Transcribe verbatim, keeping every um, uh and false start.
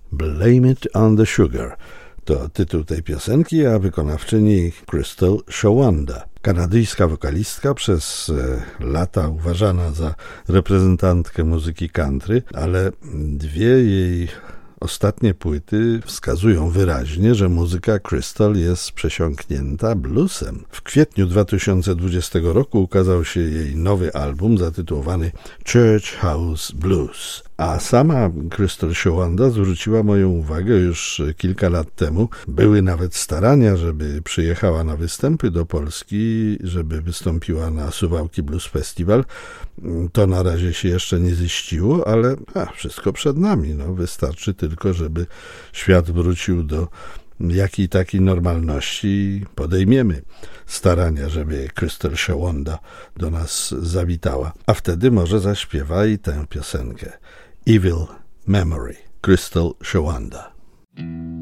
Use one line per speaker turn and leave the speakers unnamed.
Blame It on the Sugar. To tytuł tej piosenki, a wykonawczyni Crystal Shawanda. Kanadyjska wokalistka, przez lata uważana za reprezentantkę muzyki country, ale dwie jej ostatnie płyty wskazują wyraźnie, że muzyka Crystal jest przesiąknięta bluesem. W kwietniu dwa tysiące dwudziestego roku ukazał się jej nowy album zatytułowany Church House Blues. A sama Crystal Shawanda zwróciła moją uwagę już kilka lat temu. Były nawet starania, żeby przyjechała na występy do Polski, żeby wystąpiła na Suwałki Blues Festival. To na razie się jeszcze nie ziściło, ale a, wszystko przed nami. No, wystarczy tylko, żeby świat wrócił do jakiej takiej normalności. Podejmiemy starania, żeby Crystal Shawanda do nas zawitała. A wtedy może zaśpiewa i tę piosenkę. Evil Memory, Crystal Shawanda.